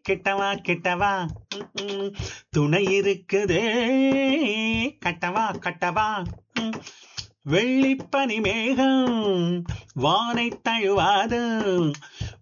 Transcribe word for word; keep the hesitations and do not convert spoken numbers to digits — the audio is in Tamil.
கிட்டவா கிட்டவா ம், ம். துணை இருக்குதே கட்டவா கட்டவா ம். வெள்ளிப்பனி மேகம் வானை தழுவாது